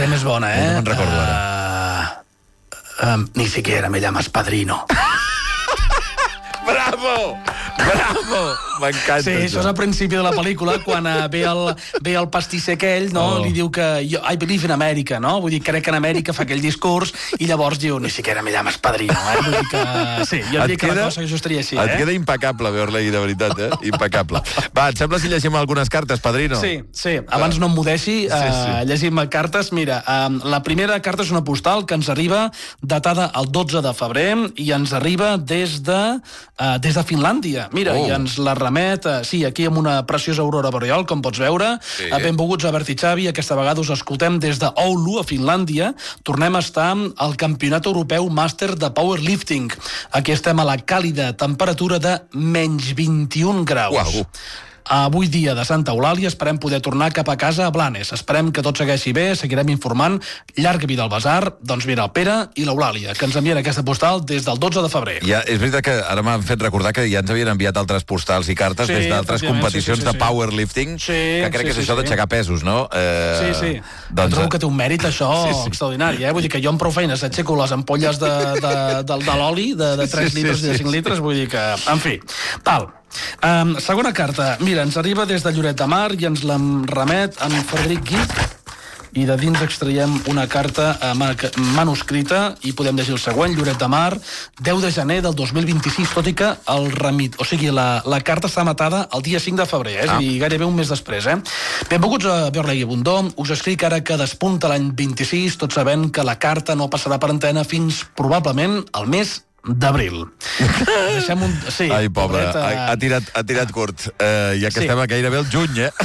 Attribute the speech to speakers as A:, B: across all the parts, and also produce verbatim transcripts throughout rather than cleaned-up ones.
A: més bona, eh?
B: No me'n recordo ara.
A: Uh, uh, ni siquiera me llamas padrino.
B: Bravo! Bravo! M'encanta.
A: Sí, això és al principi de la pel·lícula, quan uh, ve, el, ve el pastisser aquell, no? Oh. Li diu que jo, I believe in America, no? Vull dir, crec que en Amèrica fa aquell discurs, i llavors diu, ni siquiera me llamas padrino, eh? Vull dir que... Sí, jo diria que la cosa jo estaria així, eh?
B: Et queda impecable, Beorlegui, de veritat, eh? Impecable. Va, et sembla si llegim algunes cartes, padrino?
A: Sí, sí. Abans no em mudeixi, uh, sí, sí. llegim cartes. Mira, uh, la primera carta és una postal que ens arriba datada el dotze de febrer i ens arriba des de, uh, des de Finlàndia. Mira, oh. i ens la remet, uh, sí, aquí amb una preciosa aurora boreal, com pots veure. Sí. Uh, benvolguts a Bert i Xavi, aquesta vegada us escoltem des de Oulu, a Finlàndia. Tornem a estar al Campionat Europeu Màster de Powerlifting. Aquí estem a la càlida temperatura de menys vint-i-un graus.
B: Uau.
A: Avui dia de Santa Eulàlia esperem poder tornar cap a casa a Blanes. Esperem que tot segueixi bé, seguirem informant. Llarga vida al Besar. Doncs mira, el Pere i l'Eulàlia, que ens envien aquesta postal des del dotze de febrer.
B: Ja, és veritat que ara m'han fet recordar que ja ens havien enviat altres postals i cartes sí, des d'altres competicions sí, sí, sí, sí. de powerlifting, sí, que crec sí, que és sí, això sí. d'aixecar pesos, no? Eh,
A: sí, sí. Doncs... trobo que té un mèrit, això, sí, sí. extraordinari, eh? Vull dir que jo amb prou feines aixeco les ampolles de, de, de, de l'oli de, de tres sí, litres sí, i de cinc litres, vull dir que... En fi, tal... Um, segona carta, mira, ens arriba des de Lloret de Mar i ens la remet en Frederic Guic i de dins extraiem una carta uh, manuscrita i podem llegir el següent. Lloret de Mar, deu de gener del dos mil vint-i-sis, tot i que el remit, o sigui, la, la carta està matada el dia cinc de febrer, eh? Ah. És a dir, gairebé un mes després, eh? Benvolguts a Beorlegui i Bundó, us escric ara que despunta l'any vint-i-sis, tot sabent que la carta no passarà per antena fins probablement el mes d'abril. Deixem un... Sí,
B: ai, pobre, ha, ha, tirat, ha tirat curt. Uh, ja que sí. estem a gairebé el juny, eh?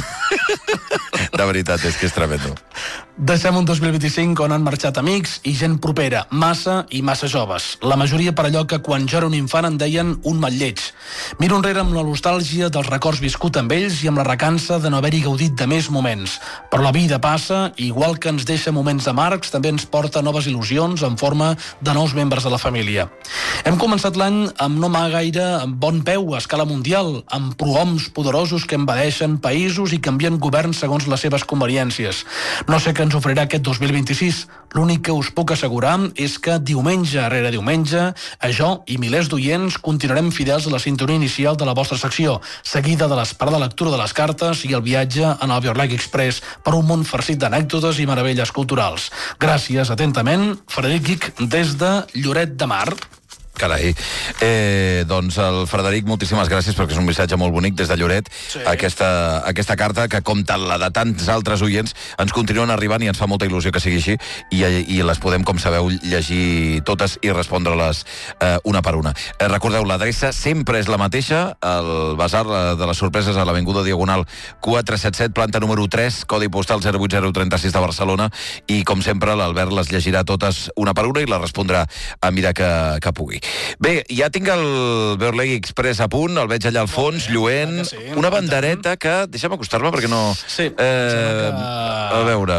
B: De veritat, és que és tremendo.
A: Deixem un dos mil vint-i-cinc on han marxat amics i gent propera, massa i massa joves. La majoria per allò que quan jo era un infant en deien un mal lleig. Miro enrere amb la nostàlgia dels records viscut amb ells i amb la recança de no haver-hi gaudit de més moments. Però la vida passa, i igual que ens deixa moments amargs, també ens porta noves il·lusions en forma de nous membres de la família. Hem començat l'any amb no mà gaire amb bon peu a escala mundial, amb prohoms poderosos que envaeixen països i canvien governs segons les seves conveniències. No sé què ens oferirà aquest dos mil vint-i-sis. L'únic que us puc assegurar és que diumenge rere diumenge, a jo i milers d'oients continuarem fidels a la sintonia inicial de la vostra secció, seguida de l'esperada lectura de les cartes i el viatge en el Beorlegui Express per un món farcit d'anècdotes i meravelles culturals. Gràcies, atentament, Frederic Guic, des de Lloret de Mar.
B: Carai. Eh, doncs el Frederic, moltíssimes gràcies perquè és un missatge molt bonic des de Lloret. Sí. Aquesta, aquesta carta que, com tant la de tants altres oients, ens continuen arribant i ens fa molta il·lusió que sigui així i, i les podem, com sabeu, llegir totes i respondre-les eh, una per una. Eh, recordeu, l'adreça sempre és la mateixa, el Basar de les Sorpreses a l'Avinguda Diagonal quatre set set, planta número tres, codi postal zero vuit zero tres sis de Barcelona, i com sempre l'Albert les llegirà totes una per una i les respondrà a mirar que, que pugui. Bé, ja tinc el Beorlegui Express a punt, el veig allà al fons, lluent, sí, una bandereta que... Deixa'm acostar-me perquè no...
A: Sí,
B: eh, que... A veure...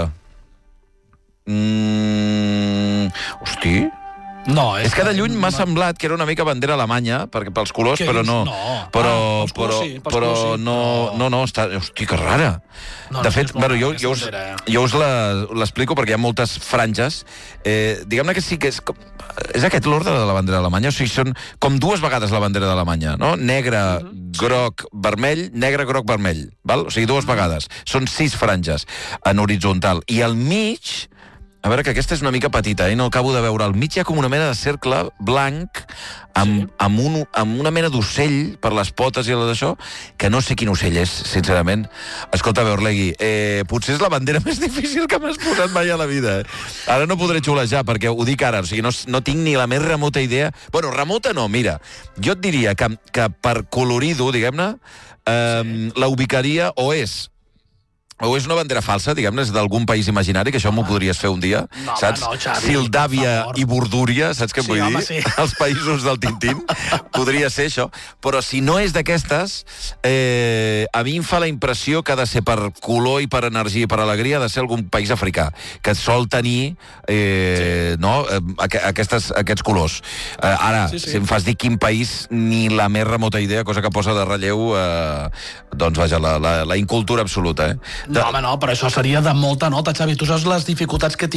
B: Mm... Hosti...
A: No, és,
B: és que de lluny m'ha semblat que era una mica bandera alemanya, perquè pels colors, però no.
A: no.
B: Però,
A: ah, pels
B: però,
A: sí, pels
B: però
A: sí.
B: no, no, no, està... Hosti, que rara.
A: No,
B: de
A: no,
B: fet, bueno, jo, jo us,
A: bandera, eh?
B: jo us l'explico perquè hi ha moltes franges. Eh, diguem-ne que sí que és... És aquest l'ordre de la bandera alemanya? O sigui, són com dues vegades la bandera d'Alemanya, no? Negre, uh-huh. groc, vermell, negre, groc, vermell. Val? O sigui, dues vegades. Són sis franges en horitzontal. I al mig... A veure, que aquesta és una mica petita, eh? No acabo de veure. Al mig hi ha com una mena de cercle blanc amb, sí. amb, un, amb una mena d'ocell per les potes i la d'això, que no sé quin ocell és, sincerament. Escolta, Beorlegui, eh, potser és la bandera més difícil que m'has posat mai a la vida. Eh? Ara no podré xulejar, perquè ho dic ara, o sigui, no, no tinc ni la més remota idea. Bueno, remota no, mira. Jo et diria que, que per colorido, diguem-ne, eh, sí. la ubicaria o és... O és una bandera falsa, diguem-ne, és d'algun país imaginari, que això m'ho podries fer un dia,
A: no,
B: saps?
A: No, Xavi,
B: Sildàvia i Bordúria, saps què
A: sí,
B: vull
A: home,
B: dir?
A: Sí.
B: Els països del Tintín. Podria ser això. Però si no és d'aquestes, eh, a mi em fa la impressió que ha de ser per color i per energia i per alegria, ha de ser algun país africà, que sol tenir eh, sí. no, aqu aquestes, aquests colors. Eh, ara, sí, sí. si em fas dir quin país, ni la més remota idea, cosa que posa de relleu, eh, doncs vaja, la, la, la incultura absoluta, eh?
A: No, home, no, però això seria de molta nota, Xavi. Tu saps les dificultats que